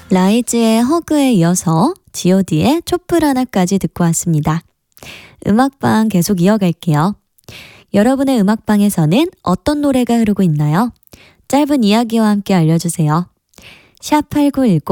라이즈의 허그에 이어서 god의 촛불 하나까지 듣고 왔습니다. 음악방 계속 이어갈게요. 여러분의 음악방에서는 어떤 노래가 흐르고 있나요? 짧은 이야기와 함께 알려주세요. 샵8910